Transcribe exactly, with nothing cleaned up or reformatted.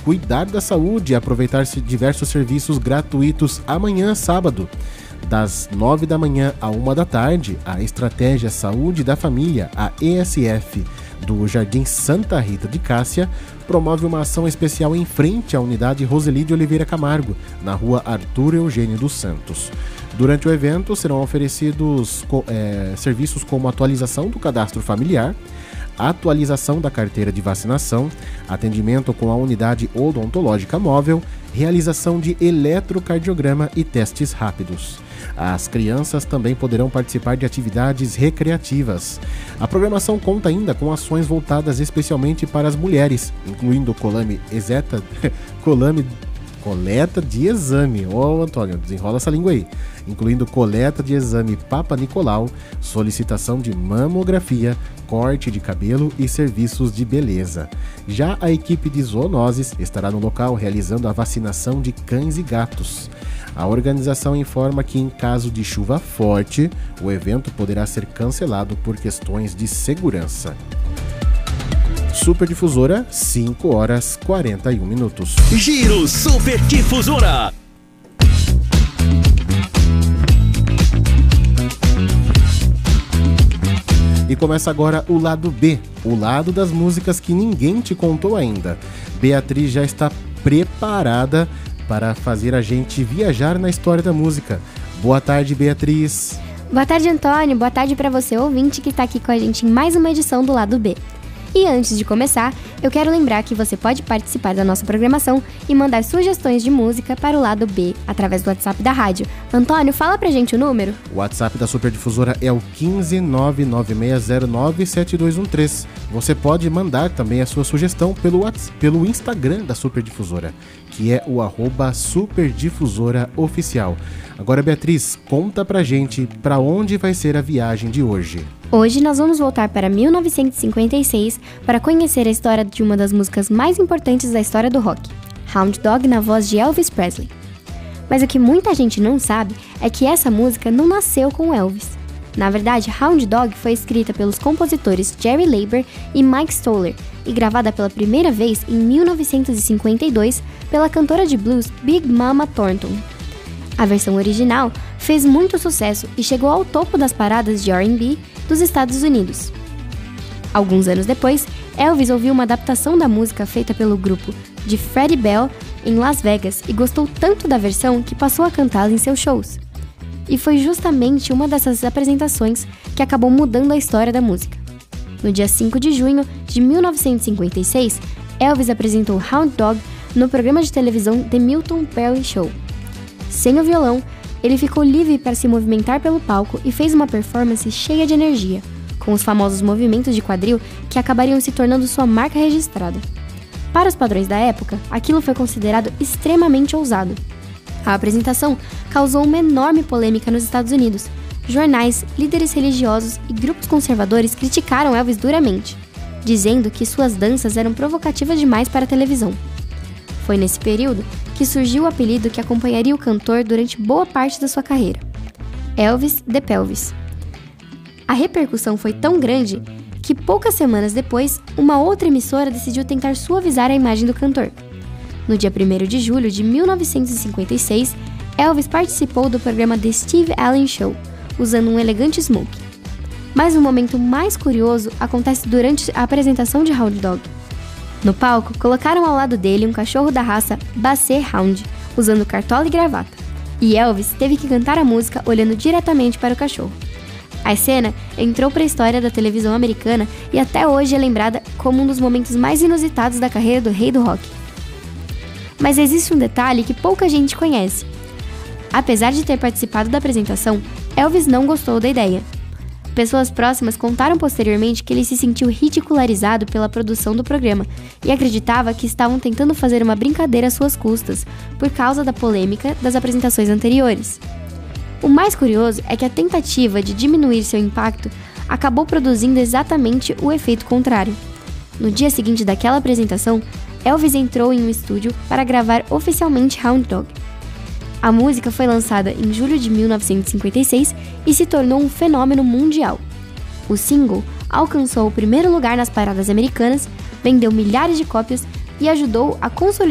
cuidar da saúde e aproveitar diversos serviços gratuitos amanhã, sábado. Das nove da manhã à uma da tarde, a Estratégia Saúde da Família, a E S F, do Jardim Santa Rita de Cássia, promove uma ação especial em frente à unidade Roseli de Oliveira Camargo, na rua Arthur Eugênio dos Santos. Durante o evento serão oferecidos é, serviços como atualização do cadastro familiar, atualização da carteira de vacinação, atendimento com a unidade odontológica móvel, realização de eletrocardiograma e testes rápidos. As crianças também poderão participar de atividades recreativas. A programação conta ainda com ações voltadas especialmente para as mulheres, incluindo colame exeta, colame coleta de exame, ô oh, Antônio, desenrola essa língua aí, incluindo coleta de exame Papa Nicolau, solicitação de mamografia, corte de cabelo e serviços de beleza. Já a equipe de zoonoses estará no local realizando a vacinação de cães e gatos. A organização informa que, em caso de chuva forte, o evento poderá ser cancelado por questões de segurança. Super Difusora, cinco horas e quarenta e um minutos. Giro Super Difusora. E começa agora o lado B, o lado das músicas que ninguém te contou ainda. Beatriz já está preparada para fazer a gente viajar na história da música. Boa tarde, Beatriz. Boa tarde, Antônio. Boa tarde para você, ouvinte, que está aqui com a gente em mais uma edição do Lado B. E antes de começar, eu quero lembrar que você pode participar da nossa programação e mandar sugestões de música para o Lado B através do WhatsApp da rádio. Antônio, fala pra gente o número. O WhatsApp da Super Difusora é o um cinco nove nove seis zero nove sete dois um três. Você pode mandar também a sua sugestão pelo, WhatsApp, pelo Instagram da Super Difusora, que é o arroba Super Difusora Oficial. Agora, Beatriz, conta pra gente pra onde vai ser a viagem de hoje. Hoje nós vamos voltar para mil novecentos e cinquenta e seis para conhecer a história de uma das músicas mais importantes da história do rock, Hound Dog, na voz de Elvis Presley. Mas o que muita gente não sabe é que essa música não nasceu com Elvis. Na verdade, Hound Dog foi escrita pelos compositores Jerry Leiber e Mike Stoller e gravada pela primeira vez em mil novecentos e cinquenta e dois pela cantora de blues Big Mama Thornton. A versão original fez muito sucesso e chegou ao topo das paradas de R and B dos Estados Unidos. Alguns anos depois, Elvis ouviu uma adaptação da música feita pelo grupo de Freddie Bell em Las Vegas e gostou tanto da versão que passou a cantá-la em seus shows. E foi justamente uma dessas apresentações que acabou mudando a história da música. No dia cinco de junho de mil novecentos e cinquenta e seis, Elvis apresentou Hound Dog no programa de televisão The Milton Berle Show. Sem o violão, ele ficou livre para se movimentar pelo palco e fez uma performance cheia de energia, com os famosos movimentos de quadril que acabariam se tornando sua marca registrada. Para os padrões da época, aquilo foi considerado extremamente ousado. A apresentação causou uma enorme polêmica nos Estados Unidos. Jornais, líderes religiosos e grupos conservadores criticaram Elvis duramente, dizendo que suas danças eram provocativas demais para a televisão. Foi nesse período que surgiu o apelido que acompanharia o cantor durante boa parte da sua carreira, Elvis the Pelvis. A repercussão foi tão grande que poucas semanas depois, uma outra emissora decidiu tentar suavizar a imagem do cantor. No dia primeiro de julho de mil novecentos e cinquenta e seis, Elvis participou do programa The Steve Allen Show, usando um elegante smoking. Mas o momento mais curioso acontece durante a apresentação de Hound Dog. No palco, colocaram ao lado dele um cachorro da raça Basset Hound, usando cartola e gravata. E Elvis teve que cantar a música olhando diretamente para o cachorro. A cena entrou para a história da televisão americana e até hoje é lembrada como um dos momentos mais inusitados da carreira do rei do rock. Mas existe um detalhe que pouca gente conhece. Apesar de ter participado da apresentação, Elvis não gostou da ideia. Pessoas próximas contaram posteriormente que ele se sentiu ridicularizado pela produção do programa e acreditava que estavam tentando fazer uma brincadeira às suas custas, por causa da polêmica das apresentações anteriores. O mais curioso é que a tentativa de diminuir seu impacto acabou produzindo exatamente o efeito contrário. No dia seguinte daquela apresentação, Elvis entrou em um estúdio para gravar oficialmente Hound Dog. A música foi lançada em julho de mil novecentos e cinquenta e seis e se tornou um fenômeno mundial. O single alcançou o primeiro lugar nas paradas americanas, vendeu milhares de cópias e ajudou a consolidar